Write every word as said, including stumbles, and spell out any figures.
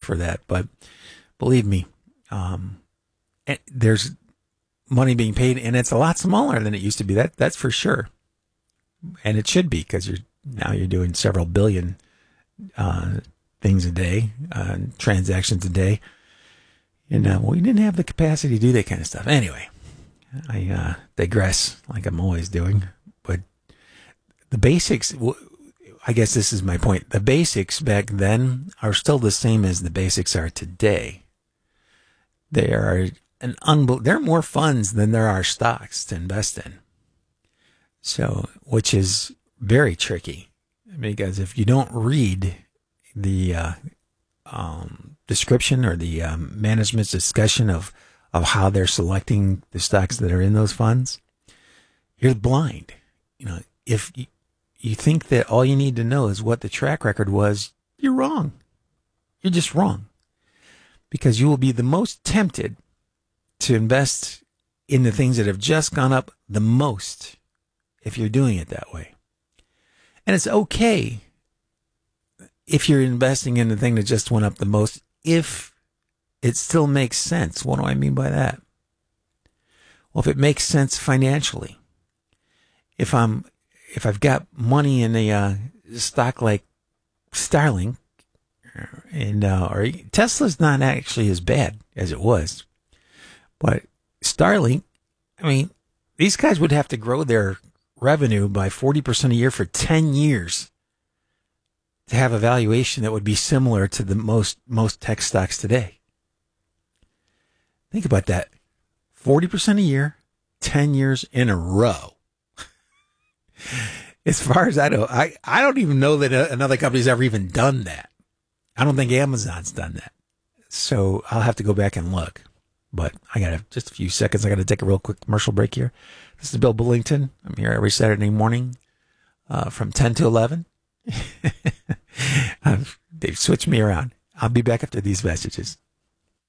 for that. But believe me, um, there's money being paid, and it's a lot smaller than it used to be. That that's for sure, and it should be, because you're now you're doing several billion uh, things a day, uh, transactions a day, and uh, we didn't have the capacity to do that kind of stuff. Anyway, I uh, digress, like I'm always doing. But the basics, I guess this is my point. The basics back then are still the same as the basics are today. They are an unbel- there are more funds than there are stocks to invest in. So, which is very tricky, because if you don't read the uh, um, description or the um, management's discussion of, of how they're selecting the stocks that are in those funds, you're blind. You know, if you, you think that all you need to know is what the track record was, you're wrong. You're just wrong. Because you will be the most tempted to invest in the things that have just gone up the most if you're doing it that way. And it's okay if you're investing in the thing that just went up the most, if it still makes sense. What do I mean by that? Well, if it makes sense financially, if I'm, if I've got money in a uh, stock like Starlink, and uh, or Tesla's not actually as bad as it was, but Starlink, I mean, these guys would have to grow their revenue by forty percent a year for ten years to have a valuation that would be similar to the most most tech stocks today. Think about that. forty percent a year, ten years in a row. As far as I know, I, I don't even know that another company's ever even done that. I don't think Amazon's done that. So I'll have to go back and look. But I got just a few seconds. I got to take a real quick commercial break here. This is Bill Bullington. I'm here every Saturday morning uh, from ten to eleven. They've switched me around. I'll be back after these messages.